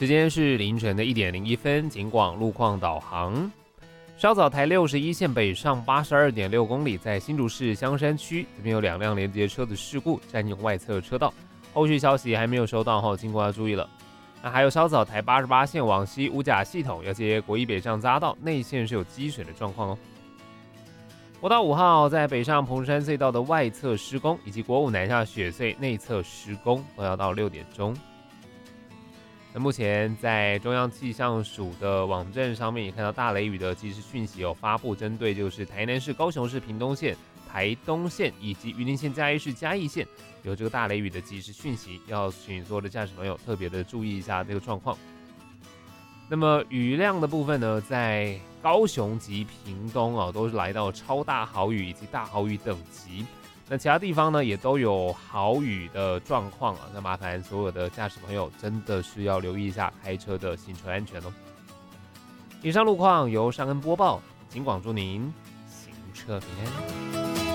时间是凌晨的1:01，警广路况导航。稍早台61线北上82.6公里，在新竹市香山区，这边有2辆连接车的事故，占用外侧车道。后续消息还没有收到后，经过要注意了。那还有稍早台88线往西五甲系统要接国一北上匝道，内线是有积水的状况哦。国道5号在北上彭山隧道的外侧施工，以及国五南下雪隧内侧施工，都要到6点钟。那目前在中央气象署的网站上面也看到大雷雨的即时讯息有发布，针对就是台南市、高雄市屏东县、台东县以及云林县嘉义市嘉义县有这个大雷雨的即时讯息，要请所有的驾驶朋友特别的注意一下这个状况。那么雨量的部分呢，在高雄及屏东都是来到超大豪雨以及大豪雨等级。那其他地方呢，也都有豪雨的状况那麻烦所有的驾驶朋友真的是要留意一下开车的行车安全哦。以上路况由尚恩播报，警广祝您行车平安。